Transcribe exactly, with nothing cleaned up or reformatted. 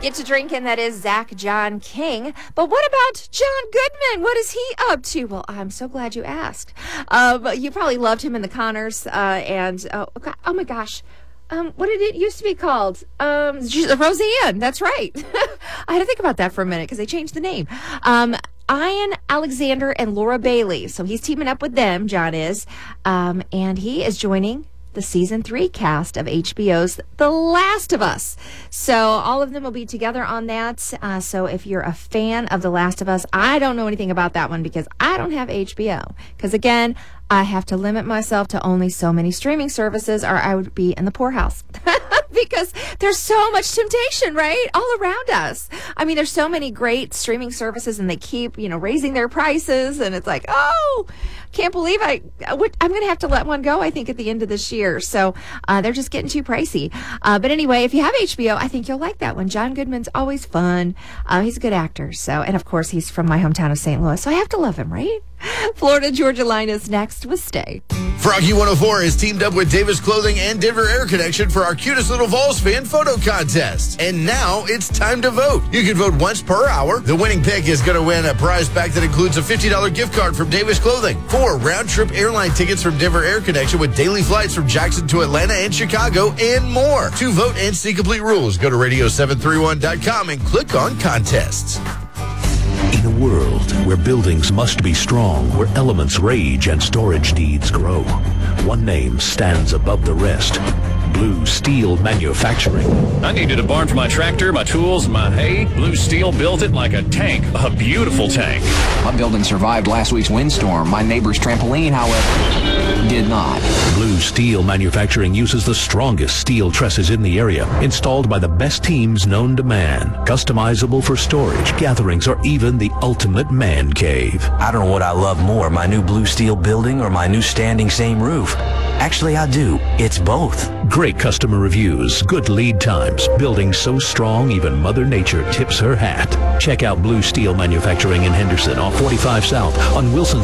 Get to drinking, that is Zach John King. But what about John Goodman? What is he up to? Well, I'm so glad you asked. Um, you probably loved him in The Conners. Uh, and, uh, oh my gosh. Um, what did it used to be called? Um, Roseanne. That's right. I had to think about that for a minute because they changed the name. Um, Ian Alexander and Laura Bailey. So he's teaming up with them, John is. Um, and he is joining the season three cast of H B O's The Last of Us. So all of them will be together on that. Uh, so if you're a fan of The Last of Us, I don't know anything about that one because I don't have H B O. Because again, I have to limit myself to only so many streaming services or I would be in the poorhouse. Because there's so much temptation, right? All around us. I mean, there's so many great streaming services and they keep, you know, raising their prices. And it's like, oh, can't believe I, I'm going to have to let one go, I think, at the end of this year. So uh, they're just getting too pricey. Uh, but anyway, if you have H B O, I think you'll like that one. John Goodman's always fun. Uh, he's a good actor. So, and of course, he's from my hometown of Saint Louis. So I have to love him, right? Florida Georgia Line is next with Stay. Froggy one oh four has teamed up with Davis Clothing and Denver Air Connection for our cutest little Vols fan photo contest. And now it's time to vote. You can vote once per hour. The winning pick is going to win a prize pack that includes a fifty dollars gift card from Davis Clothing, four round-trip airline tickets from Denver Air Connection with daily flights from Jackson to Atlanta and Chicago, and more. To vote and see complete rules, go to radio seven thirty-one dot com and click on contests. In a world where buildings must be strong, where elements rage and storage needs grow, one name stands above the rest. Blue Steel Manufacturing. I needed a barn for my tractor, my tools, my hay. Blue Steel built it like a tank, a beautiful tank. My building survived last week's windstorm. My neighbor's trampoline, however, did not. Blue Steel Manufacturing uses the strongest steel trusses in the area, installed by the best teams known to man. Customizable for storage, gatherings, or even the ultimate man cave. I don't know what I love more, my new Blue Steel building or my new standing seam roof. Actually, I do. It's both. Great customer reviews, good lead times, building so strong even Mother Nature tips her hat. Check out Blue Steel Manufacturing in Henderson off forty-five South on Wilson